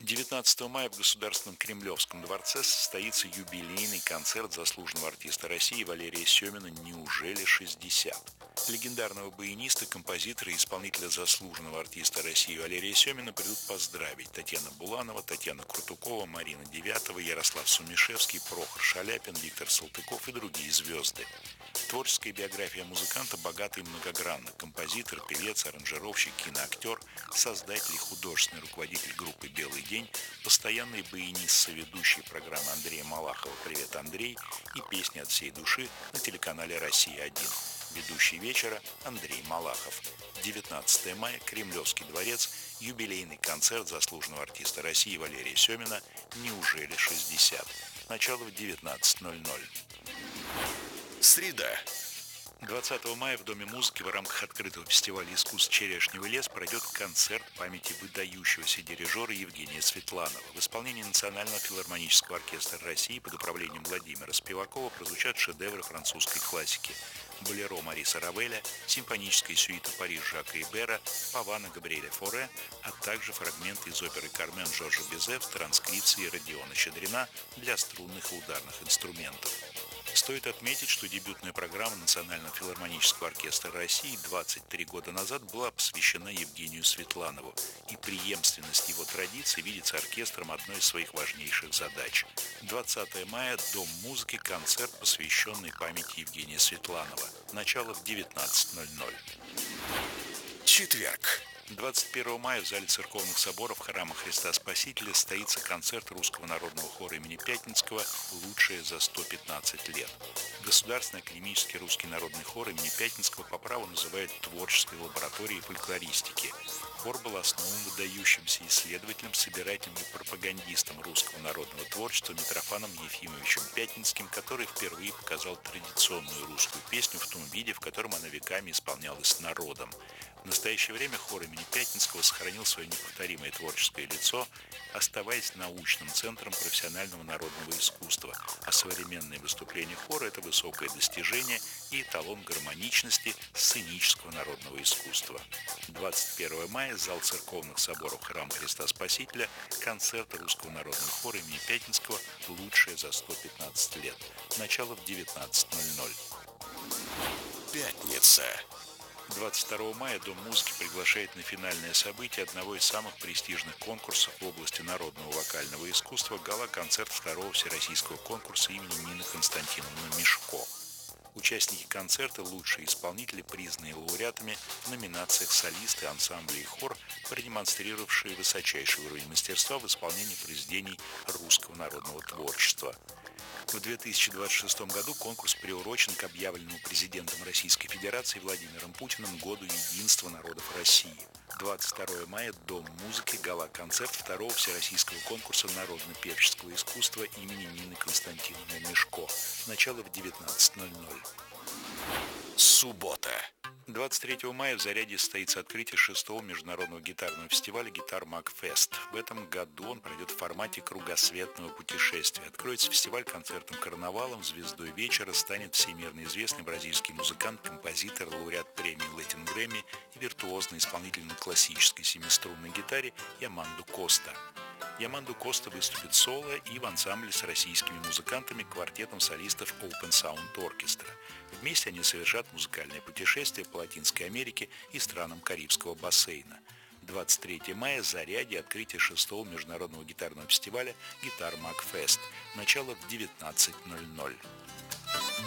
19 мая в Государственном Кремлевском дворце состоится юбилейный концерт заслуженного артиста России Валерия Семина «Неужели 60?». Легендарного баяниста, композитора и исполнителя заслуженного артиста России Валерия Семина придут поздравить Татьяна Буланова, Татьяна Крутукова, Марина Девятова, Ярослав Сумишевский, Прохор Шаляпин, Виктор Салтыков и другие звезды. Творческая биография музыканта богата и многогранна. Композитор, певец, аранжировщик, киноактер, создатель и художественный руководитель группы «Белый день», постоянный баянист, соведущий программы Андрея Малахова «Привет, Андрей» и песни от всей души на телеканале «Россия-1». Ведущий вечера Андрей Малахов. 19 мая, Кремлевский дворец, юбилейный концерт заслуженного артиста России Валерия Семина «Неужели 60?». Начало в 19:00. Среда. 20 мая в Доме музыки в рамках открытого фестиваля искусств «Черешневый лес» пройдет концерт памяти выдающегося дирижера Евгения Светланова. В исполнении Национального филармонического оркестра России под управлением Владимира Спивакова прозвучат шедевры французской классики: «Болеро» Мариса Равеля, симфоническая сюита «Париж» Жака Ибера, «Павана» Габриэля Форе, а также фрагменты из оперы «Кармен» Жоржа Бизе в транскрипции Родиона Щедрина для струнных и ударных инструментов. Стоит отметить, что дебютная программа Национального филармонического оркестра России 23 года назад была посвящена Евгению Светланову, и преемственность его традиций видится оркестром одной из своих важнейших задач. 20 мая, Дом музыки, концерт, посвященный памяти Евгения Светланова. Начало в 19:00. Четверг. 21 мая в зале церковных соборов Храма Христа Спасителя состоится концерт Русского народного хора имени Пятницкого «Лучшее за 115 лет». Государственный академический русский народный хор имени Пятницкого по праву называют творческой лабораторией фольклористики. Хор был основан выдающимся исследователем, собирателем и пропагандистом русского народного творчества Митрофаном Ефимовичем Пятницким, который впервые показал традиционную русскую песню в том виде, в котором она веками исполнялась народом. В настоящее время хор имени Пятницкого сохранил свое неповторимое творческое лицо, оставаясь научным центром профессионального народного искусства, а современные выступления хора – это высокое достижение и эталон гармоничности сценического народного искусства. 21 мая зал церковных соборов Храм Христа Спасителя, концерт Русского народного хора имени Пятницкого «Лучшее за 115 лет». Начало в 19:00. Пятница. 22 мая Дом музыки приглашает на финальное событие одного из самых престижных конкурсов в области народного вокального искусства — гала-концерт второго всероссийского конкурса имени Нины Константиновны Мишко. Участники концерта — лучшие исполнители, признанные лауреатами в номинациях солисты, ансамбли и хор, продемонстрировавшие высочайший уровень мастерства в исполнении произведений русского народного творчества. В 2026 году конкурс приурочен к объявленному президентом Российской Федерации Владимиром Путиным Году единства народов России. 22 мая Дом музыки, гала-концерт второго всероссийского конкурса народно-певческого искусства имени Нины Константиновны Мишко. Начало в 19:00. Суббота. 23 мая в Зарядье состоится открытие 6-го международного гитарного фестиваля «Гитар Макфест». В этом году он пройдет в формате кругосветного путешествия. Откроется фестиваль концертом-карнавалом, звездой вечера станет всемирно известный бразильский музыкант, композитор, лауреат премии Латин Грэмми и виртуозный исполнитель на классической семиструнной гитаре Яманду Коста. Яманду Коста выступит соло и в ансамбле с российскими музыкантами, квартетом солистов Open Sound Orchestra. Вместе они совершат музыкальное путешествие по Латинской Америке и странам Карибского бассейна. 23 мая Зарядье, открытие 6-го международного гитарного фестиваля «Гитар Макфест». Начало в 19:00.